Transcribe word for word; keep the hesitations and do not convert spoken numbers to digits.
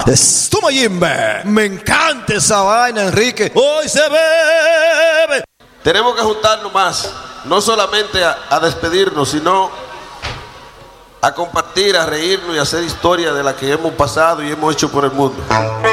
Toma Jimbe. Me encanta esa vaina, Enrique. Hoy se bebe. Tenemos que juntarnos más, no solamente a, a despedirnos, sino a compartir, a reírnos y a hacer historia de la que hemos pasado y hemos hecho por el mundo.